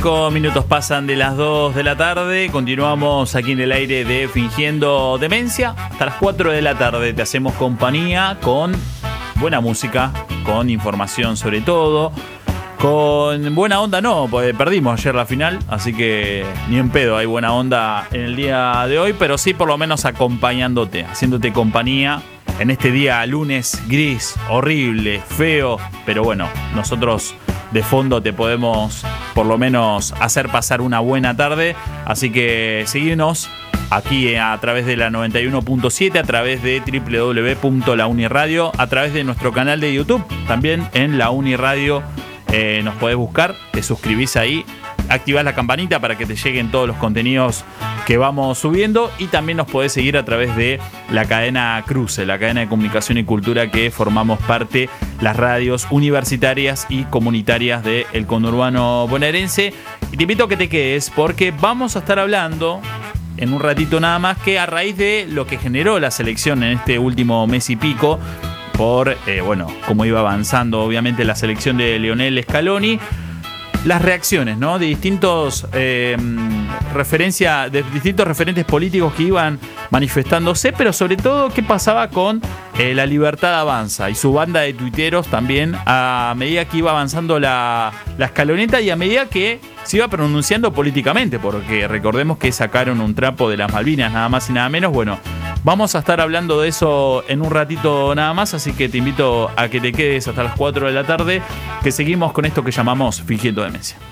5 minutos pasan de las 2 de la tarde. Continuamos aquí en el aire de Fingiendo Demencia. Hasta las 4 de la tarde te hacemos compañía con buena música, con información sobre todo, con buena onda no, porque perdimos ayer la final, así que ni en pedo hay buena onda en el día de hoy, pero sí por lo menos acompañándote, haciéndote compañía en este día lunes gris, horrible, feo, pero bueno, nosotros de fondo te podemos por lo menos hacer pasar una buena tarde, así que seguinos aquí a través de la 91.7, a través de www.launiradio, a través de nuestro canal de YouTube, también en La Uniradio nos podés buscar, te suscribís ahí, activás la campanita para que te lleguen todos los contenidos que vamos subiendo y también nos podés seguir a través de la cadena Cruce, la cadena de comunicación y cultura que formamos parte las radios universitarias y comunitarias del conurbano bonaerense. Y te invito a que te quedes porque vamos a estar hablando en un ratito nada más que a raíz de lo que generó la selección en este último mes y pico por, cómo iba avanzando obviamente la selección de Lionel Scaloni, las reacciones, ¿no? De distintos distintos referentes políticos que iban manifestándose, pero sobre todo qué pasaba con La Libertad Avanza y su banda de tuiteros también a medida que iba avanzando la escaloneta y a medida que se iba pronunciando políticamente, porque recordemos que sacaron un trapo de las Malvinas, nada más y nada menos. Bueno, vamos a estar hablando de eso en un ratito nada más, así que te invito a que te quedes hasta las 4 de la tarde, que seguimos con esto que llamamos Fingiendo Demencia.